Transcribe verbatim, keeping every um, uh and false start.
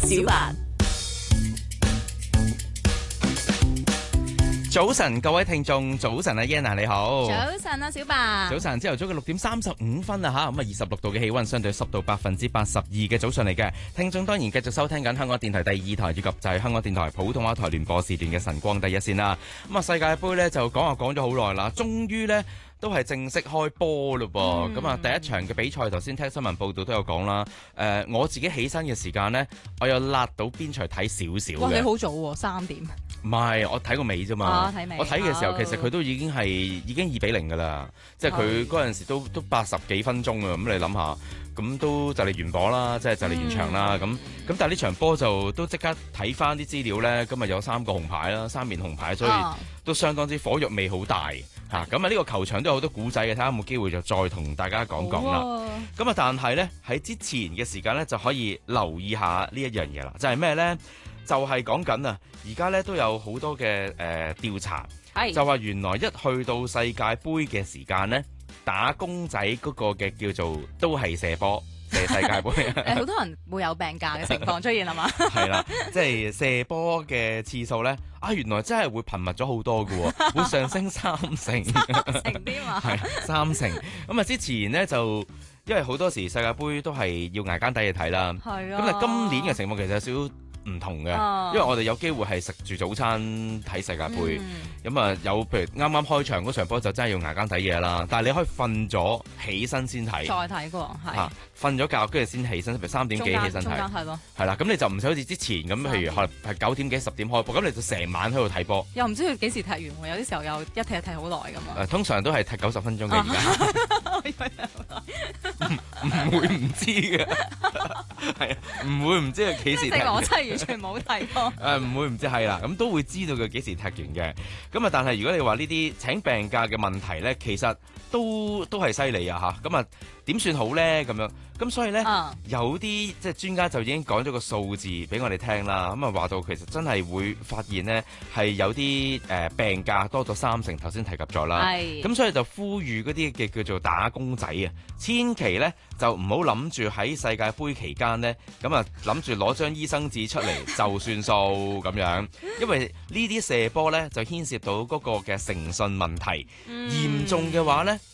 小白。 早晨，各位聽眾，早晨啊 Yana 你好。 早晨啊，小白。 早晨，朝頭早嘅六點三十五分啊吓，咁啊二十六度嘅氣溫，相對濕度百分之八十二嘅早上嚟嘅。聽眾當然繼續收聽緊香港電台第二台以及就係香港電台普通話台聯播時段嘅晨光第一線啦。咁啊世界盃呢，就講啊講咗好耐啦，終於呢都係正式開波嘞噃。咁啊、嗯、第一場嘅比賽，頭先聽新聞報道都有講啦。誒、呃，我自己起身嘅時間呢，我有辣到邊場睇少少嘅。 哇，你好早喎、啊，三點。 唔係，我睇個尾啫嘛。 啊、睇尾我睇嘅時候， 哦、 其實佢都已經係已經二比零噶啦。即係佢嗰陣時都都八十幾分鐘啊。咁你諗下，咁都就嚟完波啦，即係就嚟完場啦。咁咁、嗯、但係呢場波就都即刻睇翻啲資料咧。今日有三個紅牌啦，三面紅牌，所以都相當之火藥味好大嚇。咁啊呢個球場都有好多古仔嘅，睇下有冇機會就再同大家講講啦。咁啊，但係咧喺之前嘅時間咧就可以留意下呢一樣嘢啦，就係咩咧？就係講緊啊，而家咧都有好多嘅誒、呃、調查，是就話原來一去到世界盃嘅時間咧，打工仔嗰個嘅叫做都係射波射世界盃。 誒，好多人會有病假嘅情況出現係嘛？係啦，即係射波嘅次數咧，啊原來真係會頻密咗好多㗎喎，會上升三成，三成啲嘛？ 係三成。咁啊之前咧就因為好多時世界盃都係要捱更抵去睇啦，係啊。咁啊今年嘅情況其實有少少唔同嘅，哦、因為我哋有機會係食住早餐睇世界盃，咁啊、嗯、有譬如啱啱開場嗰場波就真係要捱更抵夜啦，但係你可以瞓咗起身先睇， 再睇過係嚇瞓咗覺跟住先起身，譬如三點幾起身睇，係啦，咁你就唔使好似之前咁，譬如可能係九點幾十點開波，咁你就成晚喺度睇波， 又唔知佢幾時踢完喎，有啲時候又一踢一踢好耐㗎嘛。 誒通常都係踢九十分鐘嘅而家，唔會唔知嘅，係啊，唔會唔知佢幾時踢。 我真係完全冇睇過。誒、 呃、唔會唔知係啦，咁都會知道佢幾時踢完嘅。咁啊，但係如果你話呢啲請病假嘅問題咧，其實都都係犀利啊嚇。咁啊點算好咧？咁樣咁所以咧，啊、有啲即係專家就已經講咗個數字俾我哋聽啦。咁啊話到其實真係會發現咧係有啲誒、呃、病假多咗三成，頭先提及咗啦。係。咁所以就呼籲嗰啲嘅叫做打工仔啊，千祈咧就唔好諗住喺世界盃期間咧，咁啊諗住攞張醫生紙出嚟就算數咁樣，因為呢啲射波咧就牽涉到嗰個嘅誠信問題，嚴、嗯、重嘅話咧